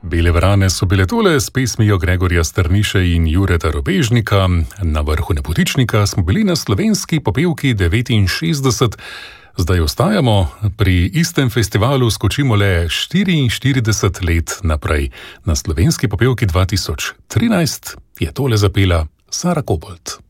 Bele vrane so bile tole s pesmijo Gregorja Strniše in Jureta Robežnika. Na vrhu Nebotičnika smo bili na slovenski popevki 69. Zdaj ostajamo pri istem festivalu, skočimo le 44 let naprej. Na slovenski popevki 2013 je tole zapela Sara Kobolt.